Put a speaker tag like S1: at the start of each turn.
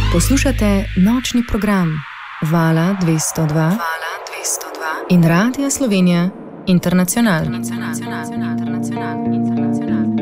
S1: Poslušate nočni program Vala 202 in Radia Slovenija Internacional.